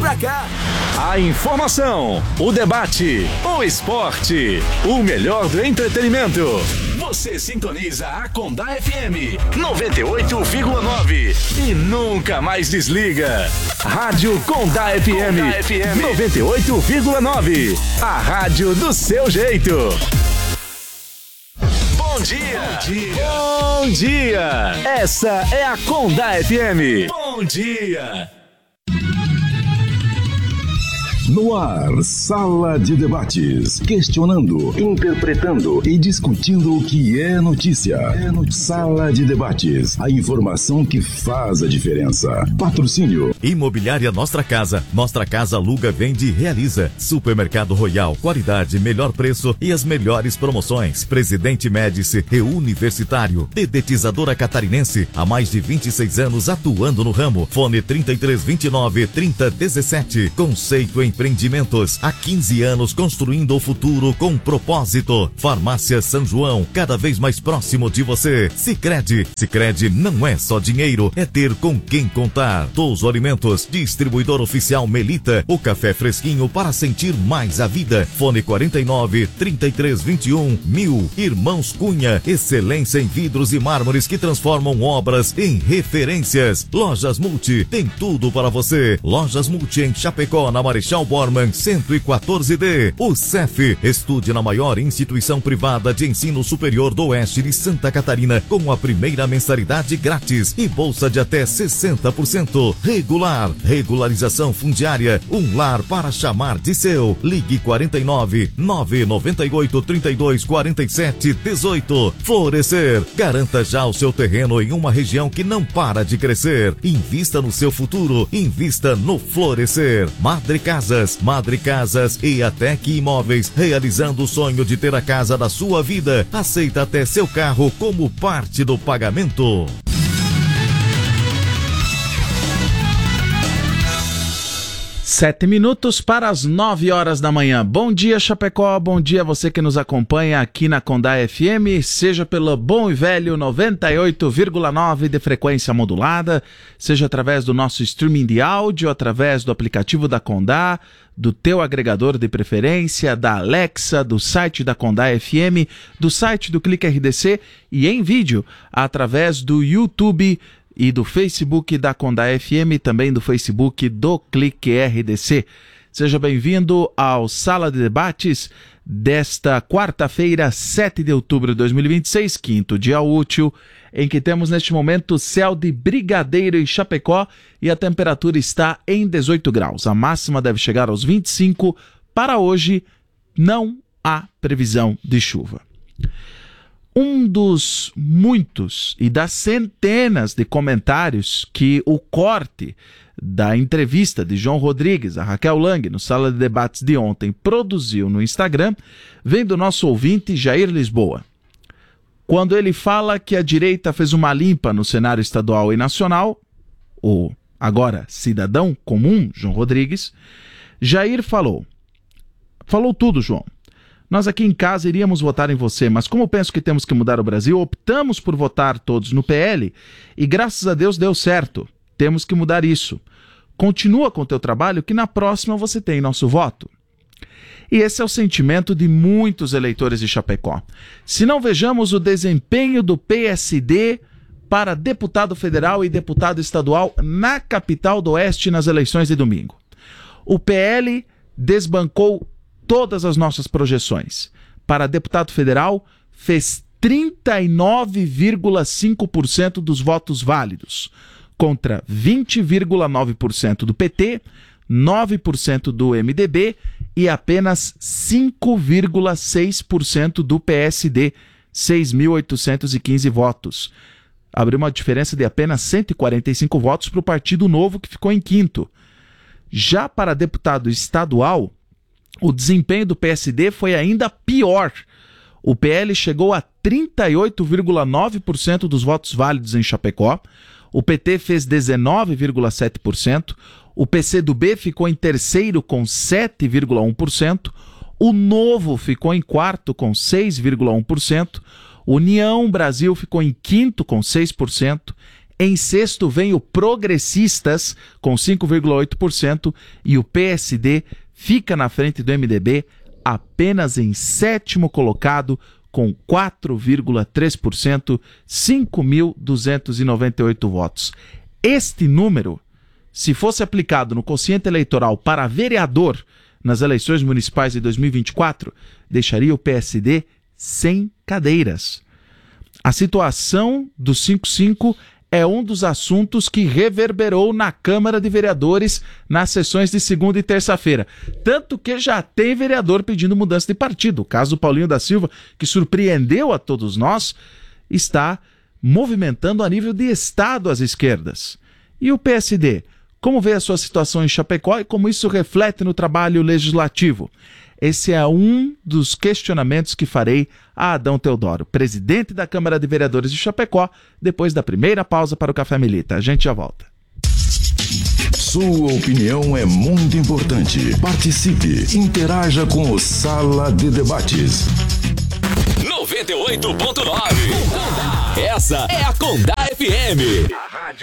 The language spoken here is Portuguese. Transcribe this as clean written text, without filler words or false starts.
pra cá. A informação, o debate, o esporte, o melhor do entretenimento. Você sintoniza a Condá FM 98,9 e nunca mais desliga. Rádio Condá FM 98,9. A rádio do seu jeito. Bom dia. Bom dia. Bom dia. Essa é a Condá FM. Bom dia. No ar, Sala de Debates, questionando, interpretando e discutindo o que é notícia. Sala de Debates, a informação que faz a diferença. Patrocínio. Imobiliária Nostra Casa. Nostra Casa aluga, vende e realiza. Supermercado Royal, qualidade, melhor preço e as melhores promoções. Presidente Médici e Universitário. Dedetizadora Catarinense, há mais de 26 anos atuando no ramo. Fone 3329-3017. Conceito Empreendimentos, há 15 anos construindo o futuro com propósito. Farmácia São João, cada vez mais próximo de você. Sicredi. Sicredi não é só dinheiro, é ter com quem contar. Touso Alimentos, distribuidor oficial Melita, o café fresquinho para sentir mais a vida. Fone 49-3321-1000. Irmãos Cunha, excelência em vidros e mármores que transformam obras em referências. Lojas Multi, tem tudo para você. Lojas Multi em Chapecó, na Marechal Bormann 114D. O CEF, estude na maior instituição privada de ensino superior do oeste de Santa Catarina com a primeira mensalidade grátis e bolsa de até 60%. Regular, regularização fundiária, um lar para chamar de seu. Ligue 49-998-32-47-18. Florescer, garanta já o seu terreno em uma região que não para de crescer. Invista no seu futuro, invista no Florescer. Madre Casas e Atec Imóveis, realizando o sonho de ter a casa da sua vida. Aceita até seu carro como parte do pagamento. Sete minutos para as 9 horas da manhã. Bom dia, Chapecó. Bom dia a você que nos acompanha aqui na Condá FM, seja pelo bom e velho 98,9 de frequência modulada, seja através do nosso streaming de áudio, através do aplicativo da Condá, do teu agregador de preferência, da Alexa, do site da Condá FM, do site do Clique RDC e em vídeo, através do YouTube e do Facebook da Condá FM, também do Facebook do Clique RDC. Seja bem-vindo ao Sala de Debates desta quarta-feira, 7 de outubro de 2026, quinto dia útil, em que temos neste momento céu de brigadeiro em Chapecó e a temperatura está em 18 graus. A máxima deve chegar aos 25. Para hoje, não há previsão de chuva. Um dos muitos e das centenas de comentários que o corte da entrevista de João Rodrigues a Raquel Lang no Sala de Debates de ontem produziu no Instagram vem do nosso ouvinte Jair Lisboa. Quando ele fala que a direita fez uma limpa no cenário estadual e nacional, o agora cidadão comum João Rodrigues, Jair falou tudo, João. Nós aqui em casa iríamos votar em você, mas como penso que temos que mudar o Brasil, optamos por votar todos no PL e graças a Deus deu certo. Temos que mudar isso. Continua com o teu trabalho que na próxima você tem nosso voto. E esse é o sentimento de muitos eleitores de Chapecó. Se não vejamos o desempenho do PSD para deputado federal e deputado estadual na capital do Oeste nas eleições de domingo. O PL desbancou todas as nossas projeções. Para deputado federal, fez 39,5% dos votos válidos, contra 20,9% do PT, 9% do MDB e apenas 5,6% do PSD, 6.815 votos. Abriu uma diferença de apenas 145 votos para o Partido Novo, que ficou em quinto. Já para deputado estadual, o desempenho do PSD foi ainda pior. O PL chegou a 38,9% dos votos válidos em Chapecó, o PT fez 19,7%, o PCdoB ficou em terceiro com 7,1%, o Novo ficou em quarto com 6,1%, União Brasil ficou em quinto com 6%, Em sexto vem o Progressistas, com 5,8%, e o PSD fica na frente do MDB, apenas em sétimo colocado, com 4,3%, 5.298 votos. Este número, se fosse aplicado no quociente eleitoral para vereador nas eleições municipais de 2024, deixaria o PSD sem cadeiras. A situação do 5-5 é um dos assuntos que reverberou na Câmara de Vereadores nas sessões de segunda e terça-feira. Tanto que já tem vereador pedindo mudança de partido. O caso do Paulinho da Silva, que surpreendeu a todos nós, está movimentando a nível de estado as esquerdas. E o PSD? Como vê a sua situação em Chapecó e como isso reflete no trabalho legislativo? Esse é um dos questionamentos que farei a Adão Teodoro, presidente da Câmara de Vereadores de Chapecó, depois da primeira pausa para o Café Milita. A gente já volta. Sua opinião é muito importante. Participe, interaja com o Sala de Debates. 98.9. Essa é a Condá FM.